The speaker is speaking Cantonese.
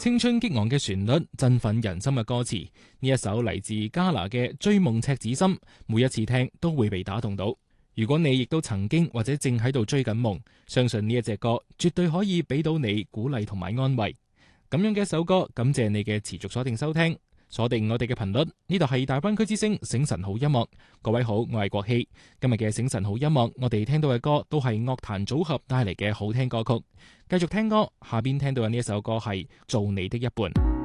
青春激昂嘅旋律，振奮人心嘅歌詞，呢一首嚟自加拿嘅《追夢赤子心》，每一次聽都會被打動到。如果你亦都曾經或者正喺度追緊夢，相信呢一隻歌絕對可以俾到你鼓勵同埋安慰。咁樣嘅一首歌，感謝你嘅持續鎖定收聽，鎖定我哋嘅頻率。呢度係大灣區之聲醒晨好音樂，各位好，我係國希。今日嘅醒晨好音樂，我哋聽到嘅歌都係樂壇組合帶嚟嘅好聽歌曲。繼續聽歌，下邊聽到嘅呢一首歌係做你的一半。